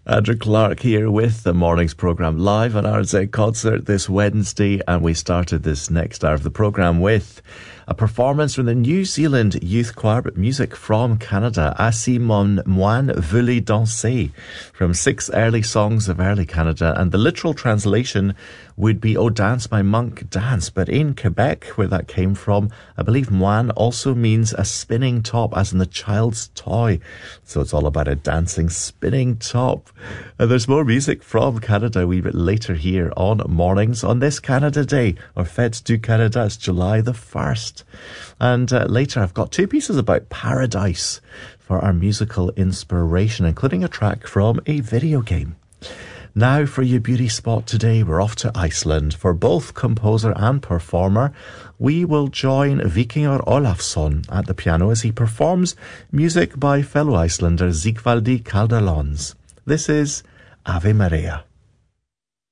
Andrew Clark here with the morning's programme live on RZ Concert this Wednesday, and we started this next hour of the programme with a performance from the New Zealand Youth Choir, but music from Canada. Ainsi mon moine voulait danser, from 6 early songs of early Canada, and the literal translation would be "Oh dance my monk dance," but in Quebec, where that came from, I believe moine also means a spinning top, as in the child's toy. So it's all about a dancing spinning top. And there's more music from Canada a wee bit later here on Mornings on this Canada Day, or Fête du Canada. It's July the 1st. And later I've got 2 pieces about paradise for our musical inspiration, including a track from a video game. Now for your beauty spot today, we're off to Iceland. For both composer and performer, we will join Víkingur Ólafsson at the piano as he performs music by fellow Icelander Sigvaldi Calderlons. This is Ave Maria.